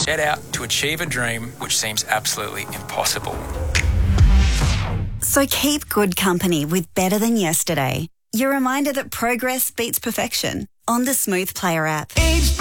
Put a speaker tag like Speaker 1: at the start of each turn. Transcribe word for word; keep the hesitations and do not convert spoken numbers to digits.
Speaker 1: Set out to achieve a dream which seems absolutely impossible.
Speaker 2: So keep good company with Better Than Yesterday. Your reminder that progress beats perfection on the Smooth Player app.